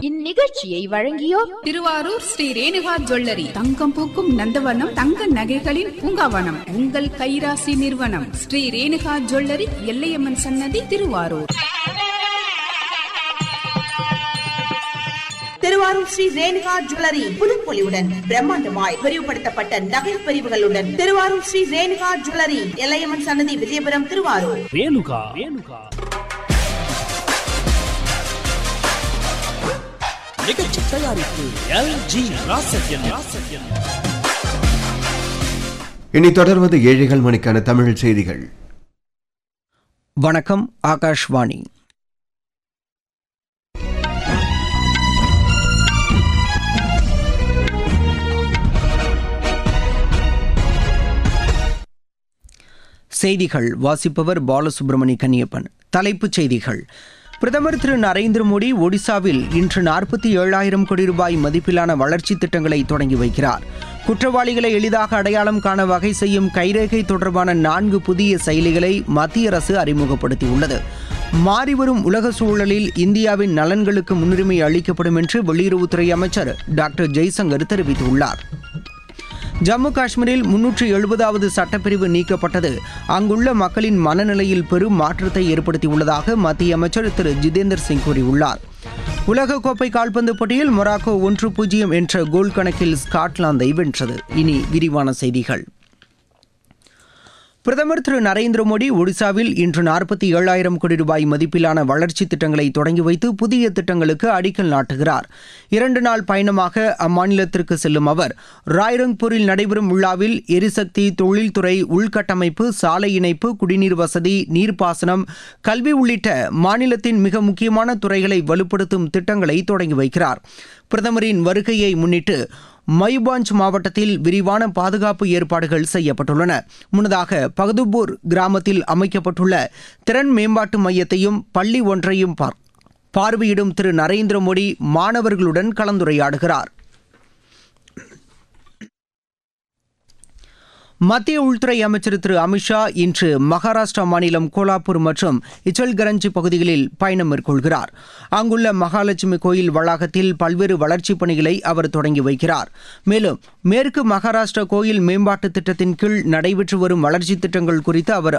இந்நிகழ்ச்சியை வழங்கியோர் திருவாரூர் ஸ்ரீ ரேணுகா ஜுவல்லரி, தங்கம் பூக்கும் நந்தவனம், தங்க நகைகளின் பூங்காவனம், உங்கள் கைராசி நிறுவனம் ஸ்ரீ ரேணுகா ஜுவல்லரி, எல்லையம்மன் சன்னதி, திருவாரூர். திருவாரூர் ஸ்ரீ ரேணுகா ஜுவல்லரி புதுப்பொலிவுடன் பிரம்மாண்டமாய் விரிவுபடுத்தப்பட்ட நகை பிரிவுகளுடன் திருவாரூர் ஸ்ரீ ரேணுகா ஜுவல்லரி, எல்லையம்மன் சன்னதி, விஜயபுரம், திருவாரூர். நிகழ்ச்சி தயாரிப்பு LG ராசத்யன். இனி தொடர்வது ஏழைகள் மணிக்கான தமிழ் செய்திகள். வணக்கம். ஆகாஷ்வாணி. செய்திகள் வாசிப்பவர் பாலசுப்ரமணி கன்னியப்பன். தலைப்புச் செய்திகள். பிரதமர் திரு நரேந்திர மோடி ஒடிசாவில் இன்று 47,000 கோடி ரூபாய் மதிப்பிலான வளர்ச்சித் திட்டங்களை தொடங்கி வைக்கிறார். குற்றவாளிகளை எளிதாக அடையாளம் காண வகை செய்யும் கைரேகை தொடர்பான 4 புதிய செயலிகளை மத்திய அரசு அறிமுகப்படுத்தியுள்ளது. மாறிவரும் உலக சூழலில் இந்தியாவின் நலன்களுக்கு முன்னுரிமை அளிக்கப்படும் என்று வெளியுறவுத்துறை அமைச்சர் டாக்டர் ஜெய்சங்கர் தெரிவித்துள்ளார். ஜம்மு காஷ்மீரில் 370வது சட்டப்பிரிவு நீக்கப்பட்டது அங்குள்ள மக்களின் மனநிலையில் பெரும் மாற்றத்தை ஏற்படுத்தியுள்ளதாக மத்திய அமைச்சர் திரு ஜிதேந்தர் சிங் கூறியுள்ளார். உலகக்கோப்பை கால்பந்து போட்டியில் மொராக்கோ 1-0 என்ற கோல் கணக்கில் ஸ்காட்லாந்தை வென்றது. இனி விரிவான செய்திகள். பிரதமர் திரு நரேந்திர மோடி ஒடிசாவில் இன்று 47,000 கோடி ரூபாய் மதிப்பிலான வளர்ச்சித் திட்டங்களை தொடங்கி வைத்து புதிய திட்டங்களுக்கு அடிக்கல் நாட்டுகிறார். 2 நாள் பயணமாக அம்மாநிலத்திற்கு செல்லும் அவர் ராய்ரங்பூரில் நடைபெறும் விழாவில் எரிசக்தி, தொழில்துறை, உள்கட்டமைப்பு, சாலை இணைப்பு, குடிநீர் வசதி, நீர்ப்பாசனம், கல்வி உள்ளிட்ட மாநிலத்தின் மிக முக்கியமான துறைகளை வலுப்படுத்தும் திட்டங்களை தொடங்கி வைக்கிறார். பிரதமரின் வருகையை முன்னிட்டு மயூபாஞ்ச் மாவட்டத்தில் விரிவான பாதுகாப்பு ஏற்பாடுகள் செய்யப்பட்டுள்ளன. முன்னதாக பகதுபூர் கிராமத்தில் அமைக்கப்பட்டுள்ள திறன் மேம்பாட்டு மையத்தையும் பள்ளி ஒன்றையும் பார்வையிடும் திரு நரேந்திர மோடி மாணவர்களுடன் கலந்துரையாடுகிறார். மத்திய உள்துறை அமைச்சர் திரு அமித்ஷா இன்று மகாராஷ்டிரா மாநிலம் கோலாப்பூர் மற்றும் இச்சல்கரஞ்சி பகுதிகளில் பயணம் மேற்கொள்கிறார். அங்குள்ள மகாலட்சுமி கோயில் வளாகத்தில் பல்வேறு வளர்ச்சிப் பணிகளை அவர் தொடங்கி வைக்கிறார். மேலும் மேற்கு மகாராஷ்டிரா கோயில் மேம்பாட்டு திட்டத்தின் கீழ் நடைபெற்று வரும் வளர்ச்சித் திட்டங்கள் குறித்து அவர்